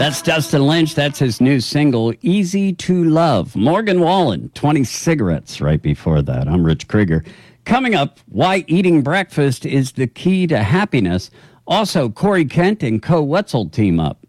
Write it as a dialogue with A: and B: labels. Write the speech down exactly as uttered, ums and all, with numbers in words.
A: That's Dustin Lynch. That's his new single, Easy to Love. Morgan Wallen, twenty cigarettes right before that. I'm Rich Krieger. Coming up, why eating breakfast is the key to happiness. Also, Corey Kent and Co Wetzel team up.